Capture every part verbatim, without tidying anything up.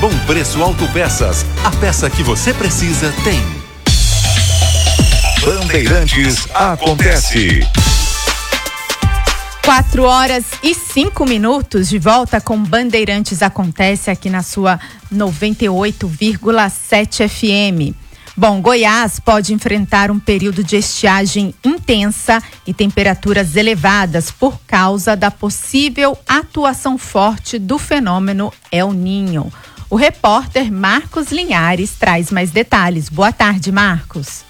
Bom Preço Autopeças. A peça que você precisa tem. Bandeirantes acontece. Quatro horas e cinco minutos, de volta com Bandeirantes Acontece aqui na sua noventa e oito vírgula sete F M. Bom, Goiás pode enfrentar um período de estiagem intensa e temperaturas elevadas por causa da possível atuação forte do fenômeno El Niño. O repórter Marcos Linhares traz mais detalhes. Boa tarde, Marcos.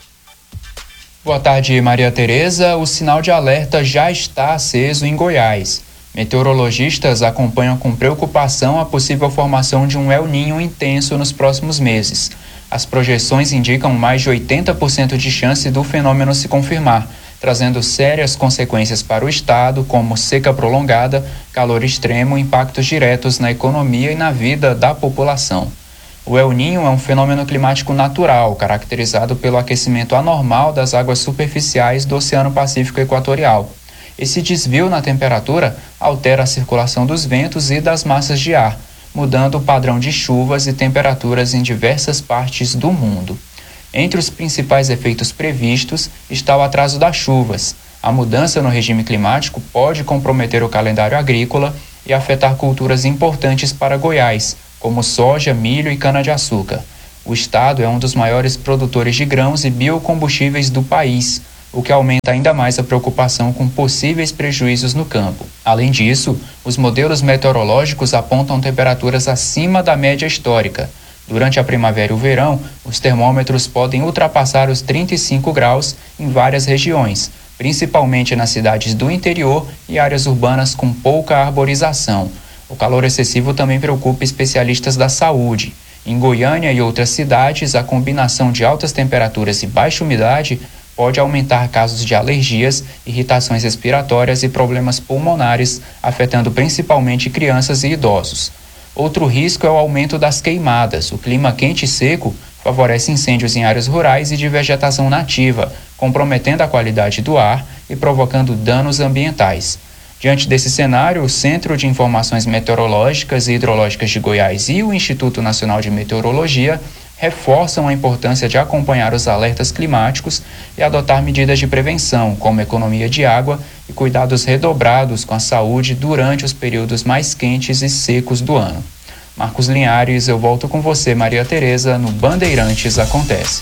Boa tarde, Maria Tereza. O sinal de alerta já está aceso em Goiás. Meteorologistas acompanham com preocupação a possível formação de um El Niño intenso nos próximos meses. As projeções indicam mais de oitenta por cento de chance do fenômeno se confirmar, trazendo sérias consequências para o estado, como seca prolongada, calor extremo e impactos diretos na economia e na vida da população. O El Niño é um fenômeno climático natural, caracterizado pelo aquecimento anormal das águas superficiais do Oceano Pacífico Equatorial. Esse desvio na temperatura altera a circulação dos ventos e das massas de ar, mudando o padrão de chuvas e temperaturas em diversas partes do mundo. Entre os principais efeitos previstos está o atraso das chuvas. A mudança no regime climático pode comprometer o calendário agrícola e afetar culturas importantes para Goiás, como soja, milho e cana-de-açúcar. O estado é um dos maiores produtores de grãos e biocombustíveis do país, o que aumenta ainda mais a preocupação com possíveis prejuízos no campo. Além disso, os modelos meteorológicos apontam temperaturas acima da média histórica. Durante a primavera e o verão, os termômetros podem ultrapassar os trinta e cinco graus em várias regiões, principalmente nas cidades do interior e áreas urbanas com pouca arborização. O calor excessivo também preocupa especialistas da saúde. Em Goiânia e outras cidades, a combinação de altas temperaturas e baixa umidade pode aumentar casos de alergias, irritações respiratórias e problemas pulmonares, afetando principalmente crianças e idosos. Outro risco é o aumento das queimadas. O clima quente e seco favorece incêndios em áreas rurais e de vegetação nativa, comprometendo a qualidade do ar e provocando danos ambientais. Diante desse cenário, o Centro de Informações Meteorológicas e Hidrológicas de Goiás e o Instituto Nacional de Meteorologia reforçam a importância de acompanhar os alertas climáticos e adotar medidas de prevenção, como economia de água e cuidados redobrados com a saúde durante os períodos mais quentes e secos do ano. Marcos Linhares, eu volto com você, Maria Tereza, no Bandeirantes Acontece.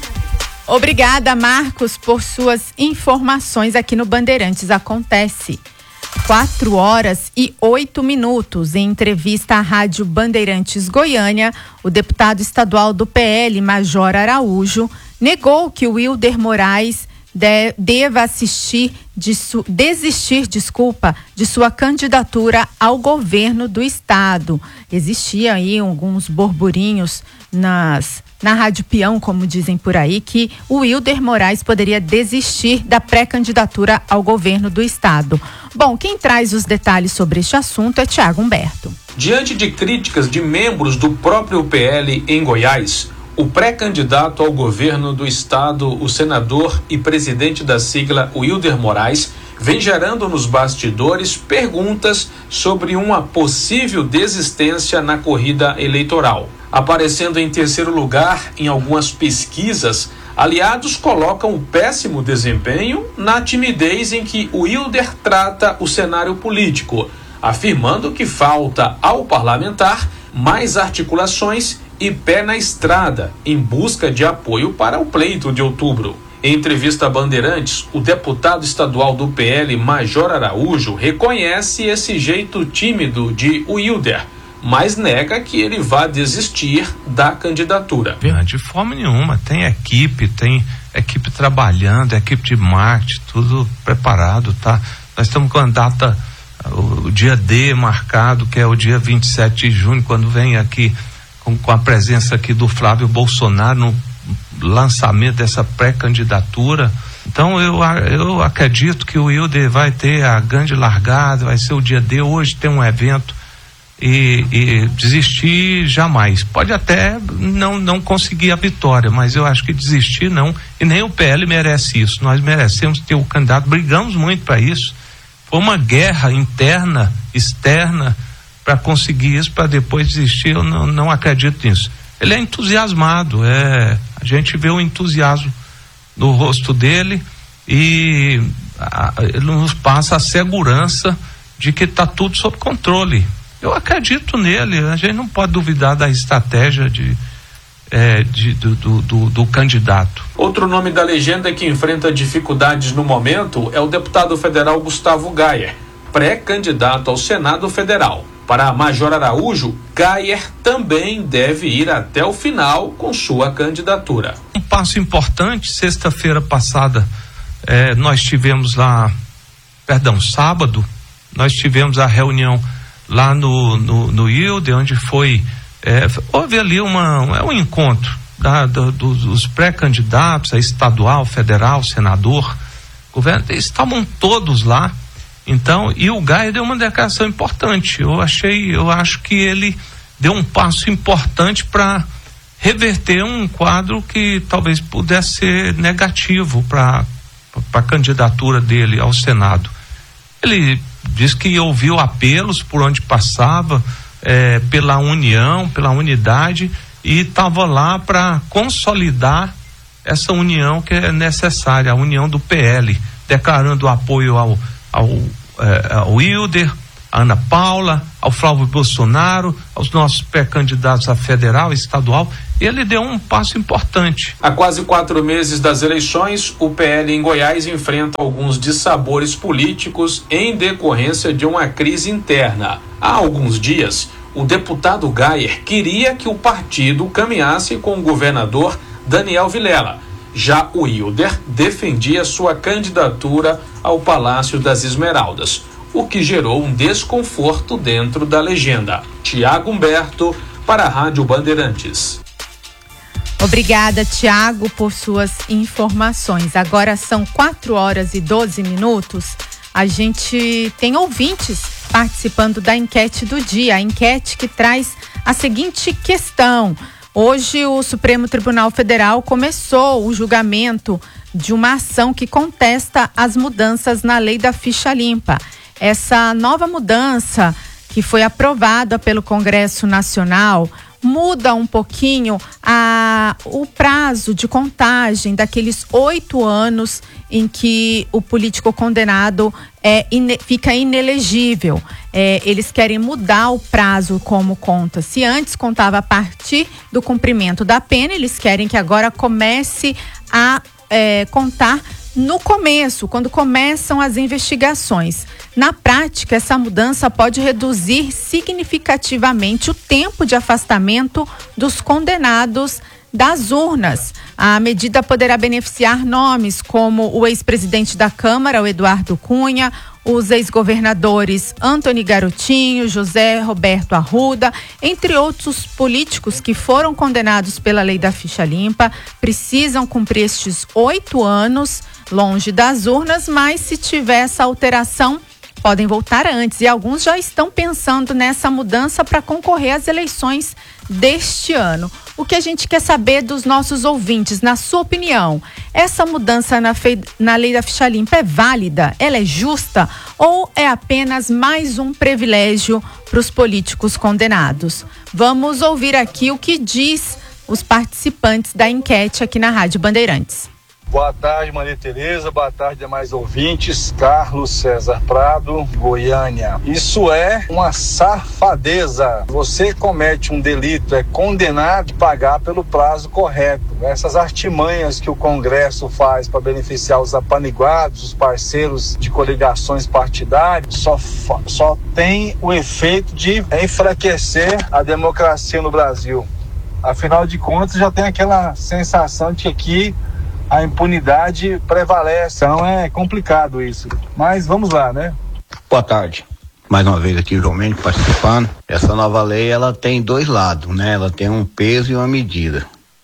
Obrigada, Marcos, por suas informações aqui no Bandeirantes Acontece. Quatro horas e oito minutos. Em entrevista à Rádio Bandeirantes Goiânia, o deputado estadual do P L, Major Araújo, negou que o Wilder Moraes de, deva assistir de su, desistir, desculpa, de sua candidatura ao governo do estado. Existia aí alguns burburinhos nas na Rádio Peão, como dizem por aí, que o Wilder Moraes poderia desistir da pré-candidatura ao governo do estado. Bom, quem traz os detalhes sobre este assunto é Tiago Humberto. Diante de críticas de membros do próprio P L em Goiás, o pré-candidato ao governo do estado, o senador e presidente da sigla Wilder Moraes, vem gerando nos bastidores perguntas sobre uma possível desistência na corrida eleitoral. Aparecendo em terceiro lugar em algumas pesquisas, aliados colocam o péssimo desempenho na timidez em que o Wilder trata o cenário político, afirmando que falta ao parlamentar mais articulações e pé na estrada em busca de apoio para o pleito de outubro. Em entrevista a Bandeirantes, o deputado estadual do P L, Major Araújo, reconhece esse jeito tímido de Wilder, mas nega que ele vá desistir da candidatura. De forma nenhuma, tem equipe, tem equipe trabalhando, equipe de marketing, tudo preparado, tá? Nós estamos com a data, o dia D marcado, que é o dia vinte e sete de junho, quando vem aqui com, com a presença aqui do Flávio Bolsonaro no lançamento dessa pré-candidatura. Então eu, eu acredito que o Wilder vai ter a grande largada, vai ser o dia D, hoje tem um evento e, e desistir jamais. Pode até não, não conseguir a vitória, mas eu acho que desistir não, e nem o P L merece isso. Nós merecemos ter o candidato, brigamos muito para isso. Foi uma guerra interna, externa, para conseguir isso, para depois desistir. Eu não, não acredito nisso. Ele é entusiasmado, é, a gente vê o entusiasmo no rosto dele e a, ele nos passa a segurança de que está tudo sob controle. Eu acredito nele, a gente não pode duvidar da estratégia de, é, de, do, do, do, do candidato. Outro nome da legenda que enfrenta dificuldades no momento é o deputado federal Gustavo Gayer, pré-candidato ao Senado Federal. Para Major Araújo, Gayer também deve ir até o final com sua candidatura. Um passo importante, sexta-feira passada, é, nós tivemos lá, perdão, sábado, nós tivemos a reunião lá no, no, no I L D, onde foi, é, houve ali uma, é um encontro da, do, dos pré-candidatos, a estadual, federal, senador, governo, eles estavam todos lá, então, e o Gayer deu uma declaração importante, eu achei, eu acho que ele deu um passo importante para reverter um quadro que talvez pudesse ser negativo para a candidatura dele ao Senado. Ele diz que ouviu apelos por onde passava, é, pela união, pela unidade, e estava lá para consolidar essa união que é necessária, a união do P L, declarando apoio ao, ao, é, ao Wilder, a Ana Paula, ao Flávio Bolsonaro, aos nossos pré-candidatos a federal e estadual. Ele deu um passo importante. Há quase quatro meses das eleições, o P L em Goiás enfrenta alguns dissabores políticos em decorrência de uma crise interna. Há alguns dias, o deputado Gayer queria que o partido caminhasse com o governador Daniel Vilela. Já o Wilder defendia sua candidatura ao Palácio das Esmeraldas, o que gerou um desconforto dentro da legenda. Tiago Humberto, para a Rádio Bandeirantes. Obrigada, Tiago, por suas informações. Agora são quatro horas e doze minutos. A gente tem ouvintes participando da enquete do dia. A enquete que traz a seguinte questão. Hoje o Supremo Tribunal Federal começou o julgamento de uma ação que contesta as mudanças na lei da ficha limpa. Essa nova mudança que foi aprovada pelo Congresso Nacional muda um pouquinho a, o prazo de contagem daqueles oito anos em que o político condenado é, ine, fica inelegível. É, eles querem mudar o prazo como conta. Se antes contava a partir do cumprimento da pena, eles querem que agora comece a é, contar no começo, quando começam as investigações. Na prática, essa mudança pode reduzir significativamente o tempo de afastamento dos condenados das urnas. A medida poderá beneficiar nomes como o ex-presidente da Câmara, o Eduardo Cunha, os ex-governadores Antony Garotinho, José Roberto Arruda, entre outros políticos que foram condenados pela lei da ficha limpa, precisam cumprir estes oito anos longe das urnas, mas se tiver essa alteração, podem voltar antes. E alguns já estão pensando nessa mudança para concorrer às eleições deste ano. O que a gente quer saber dos nossos ouvintes, na sua opinião, essa mudança na, fe... na lei da ficha limpa é válida? Ela é justa? Ou é apenas mais um privilégio para os políticos condenados? Vamos ouvir aqui o que diz os participantes da enquete aqui na Rádio Bandeirantes. Boa tarde, Maria Tereza, boa tarde, demais ouvintes. Carlos César Prado, Goiânia. Isso é uma safadeza. Você comete um delito, é condenado a pagar pelo prazo correto. Essas artimanhas que o Congresso faz para beneficiar os apaniguados, os parceiros de coligações partidárias, só, só tem o efeito de enfraquecer a democracia no Brasil. Afinal de contas, já tem aquela sensação de que aqui a impunidade prevalece, então é complicado isso, mas vamos lá, né? Boa tarde, mais uma vez aqui o João Mendes participando. Essa nova lei, ela tem dois lados, né? Ela tem um peso e uma medida.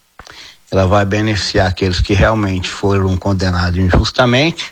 Ela vai beneficiar aqueles que realmente foram condenados injustamente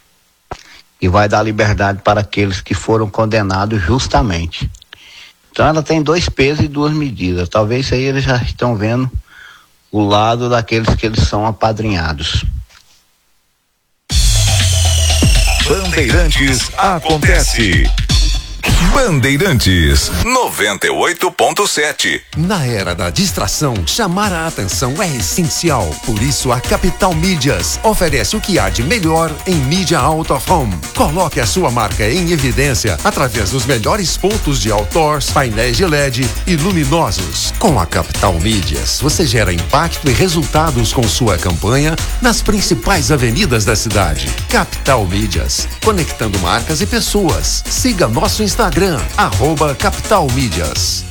e vai dar liberdade para aqueles que foram condenados justamente. Então ela tem dois pesos e duas medidas. Talvez aí eles já estão vendo o lado daqueles que eles são apadrinhados. Bandeirantes acontece. Bandeirantes noventa e oito ponto sete. Na era da distração, chamar a atenção é essencial. Por isso, a Capital Mídias oferece o que há de melhor em mídia out of home. Coloque a sua marca em evidência através dos melhores pontos de outdoors, painéis de L E D e luminosos. Com a Capital Mídias, você gera impacto e resultados com sua campanha nas principais avenidas da cidade. Capital Mídias, conectando marcas e pessoas. Siga nosso Instagram, arroba Capital Mídias.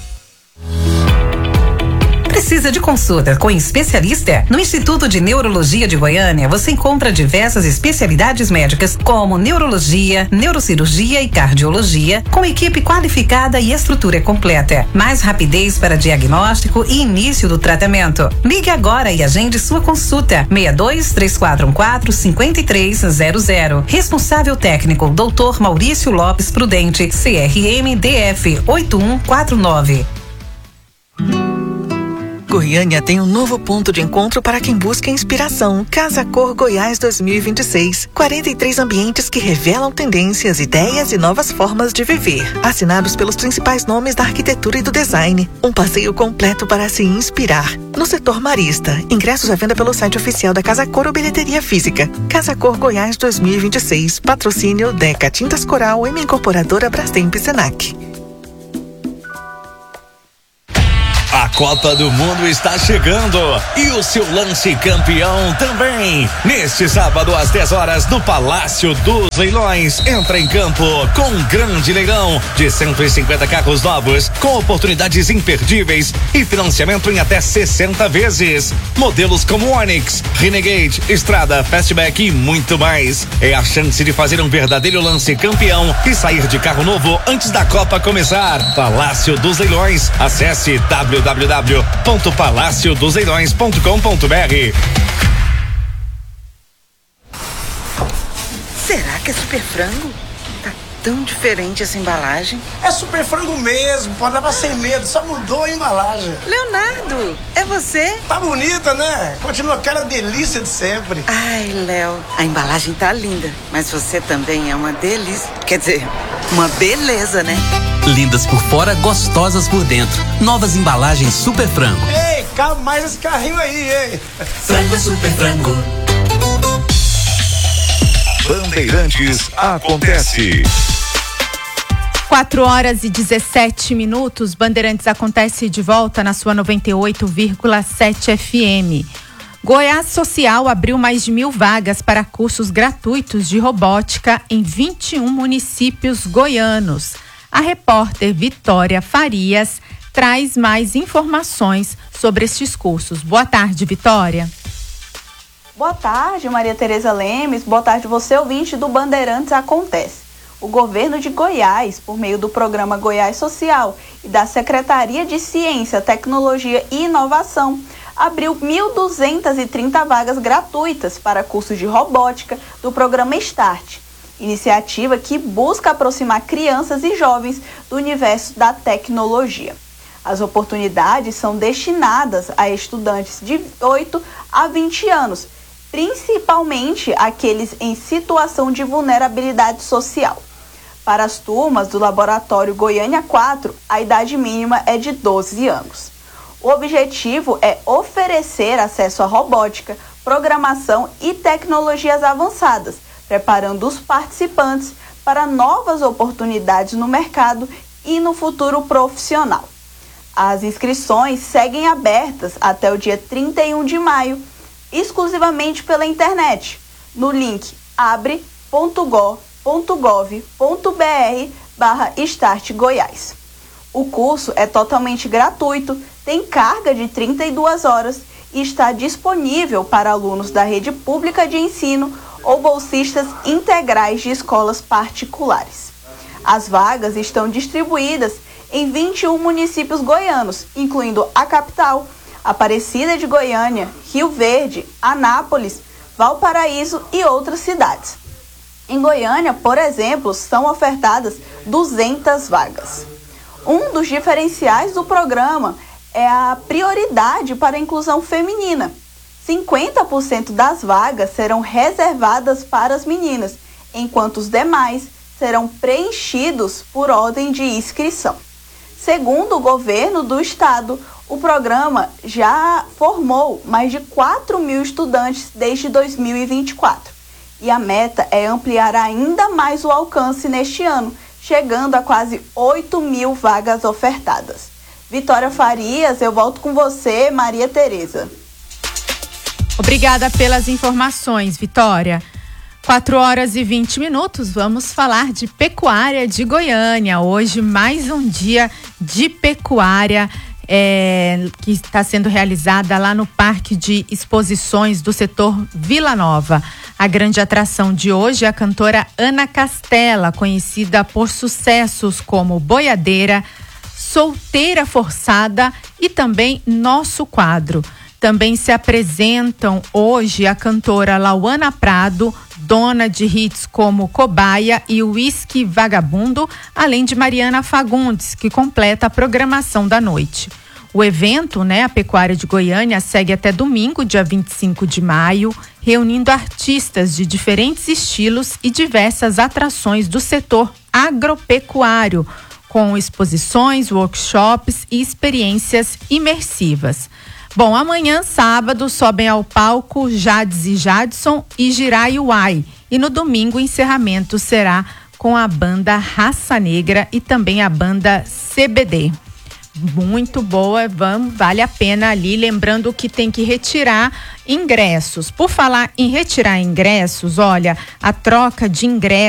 Precisa de consulta com especialista? No Instituto de Neurologia de Goiânia, você encontra diversas especialidades médicas, como neurologia, neurocirurgia e cardiologia, com equipe qualificada e estrutura completa. Mais rapidez para diagnóstico e início do tratamento. Ligue agora e agende sua consulta. seis dois, três quatro um quatro, cinco três zero zero. Responsável técnico, doutor Maurício Lopes Prudente, C R M D F oito um quatro nove. Goiânia tem um novo ponto de encontro para quem busca inspiração. Casa Cor Goiás dois mil e vinte e seis. quarenta e três ambientes que revelam tendências, ideias e novas formas de viver. Assinados pelos principais nomes da arquitetura e do design. Um passeio completo para se inspirar. No setor marista, ingressos à venda pelo site oficial da Casa Cor ou bilheteria física. Casa Cor Goiás dois mil e vinte e seis. Patrocínio Deca Tintas Coral, M Incorporadora, Brastemp e Senac. A Copa do Mundo está chegando e o seu lance campeão também. Neste sábado às dez horas no Palácio dos Leilões, entra em campo com um grande leilão de cento e cinquenta carros novos com oportunidades imperdíveis e financiamento em até sessenta vezes. Modelos como Onix, Renegade, Estrada, Fastback e muito mais. É a chance de fazer um verdadeiro lance campeão e sair de carro novo antes da Copa começar. Palácio dos Leilões. Acesse w w w ponto palácio dos leilões ponto com ponto b r. Será que é super frango? Tá tão diferente essa embalagem. É super frango mesmo, pode levar sem medo, só mudou a embalagem. Leonardo, é você? Tá bonita, né? Continua aquela delícia de sempre. Ai, Léo, a embalagem tá linda, mas você também é uma delícia. Quer dizer, uma beleza, né? Lindas por fora, gostosas por dentro. Novas embalagens Super Frango. Ei, cabe mais esse carrinho aí, hein? Frango Super Frango. Bandeirantes acontece. quatro horas e dezessete minutos. Bandeirantes acontece de volta na sua noventa e oito vírgula sete F M. Goiás Social abriu mais de mil vagas para cursos gratuitos de robótica em vinte e um municípios goianos. A repórter Vitória Farias traz mais informações sobre estes cursos. Boa tarde, Vitória. Boa tarde, Maria Tereza Lemes. Boa tarde, você ouvinte do Bandeirantes Acontece. O governo de Goiás, por meio do programa Goiás Social e da Secretaria de Ciência, Tecnologia e Inovação, abriu mil duzentas e trinta vagas gratuitas para cursos de robótica do programa Start. Iniciativa que busca aproximar crianças e jovens do universo da tecnologia. As oportunidades são destinadas a estudantes de oito a vinte anos, principalmente aqueles em situação de vulnerabilidade social. Para as turmas do Laboratório Goiânia quatro, a idade mínima é de doze anos. O objetivo é oferecer acesso à robótica, programação e tecnologias avançadas, preparando os participantes para novas oportunidades no mercado e no futuro profissional. As inscrições seguem abertas até o dia trinta e um de maio, exclusivamente pela internet, no link abre ponto go ponto gov ponto br barra Start Goiás. O curso é totalmente gratuito, tem carga de trinta e duas horas e está disponível para alunos da rede pública de ensino ou bolsistas integrais de escolas particulares. As vagas estão distribuídas em vinte e um municípios goianos, incluindo a capital, Aparecida de Goiânia, Rio Verde, Anápolis, Valparaíso e outras cidades. Em Goiânia, por exemplo, são ofertadas duzentas vagas. Um dos diferenciais do programa é a prioridade para a inclusão feminina. cinquenta por cento das vagas serão reservadas para as meninas, enquanto os demais serão preenchidos por ordem de inscrição. Segundo o governo do estado, o programa já formou mais de quatro mil estudantes desde dois mil e vinte e quatro. E a meta é ampliar ainda mais o alcance neste ano, chegando a quase oito mil vagas ofertadas. Vitória Farias, eu volto com você, Maria Tereza. Obrigada pelas informações, Vitória. quatro horas e vinte minutos, vamos falar de pecuária de Goiânia. Hoje, mais um dia de pecuária é, que está sendo realizada lá no Parque de Exposições do setor Vila Nova. A grande atração de hoje é a cantora Ana Castela, conhecida por sucessos como Boiadeira, Solteira Forçada e também Nosso Quadro. Também se apresentam hoje a cantora Lauana Prado, dona de hits como Cobaia e Whisky Vagabundo, além de Mariana Fagundes, que completa a programação da noite. O evento, né, a Pecuária de Goiânia, segue até domingo, dia vinte e cinco de maio, reunindo artistas de diferentes estilos e diversas atrações do setor agropecuário, com exposições, workshops e experiências imersivas. Bom, amanhã, sábado, sobem ao palco Jades e Jadson e Girai Uai. E no domingo, o encerramento será com a banda Raça Negra e também a banda C B D. Muito boa, vamos, vale a pena ali, lembrando que tem que retirar ingressos. Por falar em retirar ingressos, olha, a troca de ingressos